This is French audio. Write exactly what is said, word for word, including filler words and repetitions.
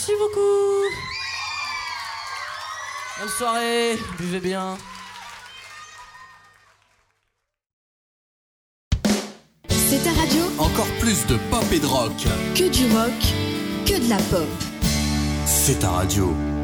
Merci beaucoup. Bonne soirée, buvez bien. C'est ta radio. Encore plus de pop et de rock. Que du rock, que de la pop. C'est ta radio.